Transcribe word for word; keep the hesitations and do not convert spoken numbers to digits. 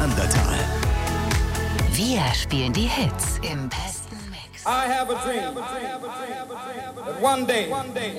Neandertal. Wir spielen die Hits im besten Mix. I have a dream that one day